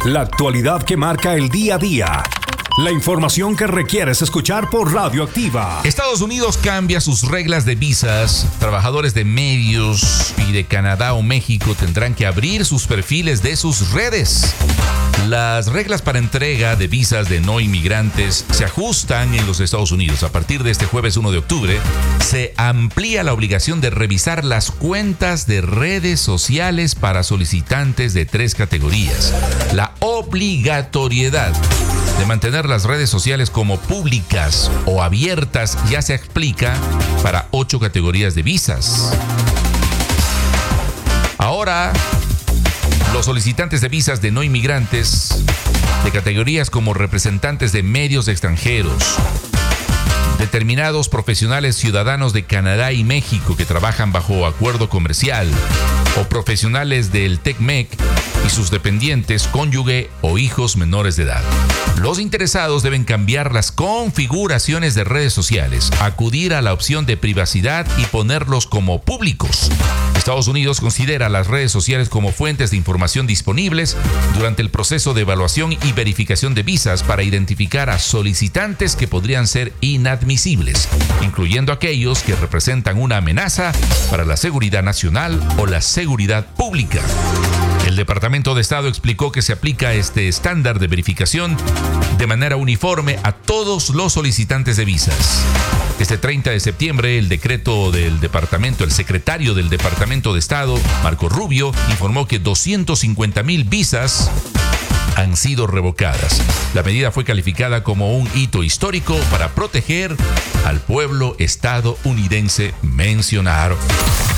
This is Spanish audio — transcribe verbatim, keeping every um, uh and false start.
La actualidad que marca el día a día. La información que requieres escuchar por Radioactiva. Estados Unidos cambia sus reglas de visas. Trabajadores de medios y de Canadá o México tendrán que abrir sus perfiles de sus redes. Las reglas para entrega de visas de no inmigrantes se ajustan en los Estados Unidos. A partir de este jueves uno de octubre, se amplía la obligación de revisar las cuentas de redes sociales para solicitantes de tres categorías. La obligatoriedad de mantener las redes sociales como públicas o abiertas ya se explica para ocho categorías de visas. Ahora, los solicitantes de visas de no inmigrantes de categorías como representantes de medios extranjeros, determinados profesionales ciudadanos de Canadá y México que trabajan bajo acuerdo comercial, o profesionales del TECMEC y sus dependientes, cónyuge o hijos menores de edad. Los interesados deben cambiar las configuraciones de redes sociales, acudir a la opción de privacidad y ponerlos como públicos. Estados Unidos considera las redes sociales como fuentes de información disponibles durante el proceso de evaluación y verificación de visas para identificar a solicitantes que podrían ser inadmisibles, incluyendo aquellos que representan una amenaza para la seguridad nacional o la seguridad pública. El Departamento de Estado explicó que se aplica este estándar de verificación de manera uniforme a todos los solicitantes de visas. Este treinta de septiembre, el decreto del departamento, el secretario del Departamento de Estado, Marco Rubio, informó que doscientas cincuenta mil visas han sido revocadas. La medida fue calificada como un hito histórico para proteger al pueblo estadounidense, mencionaron.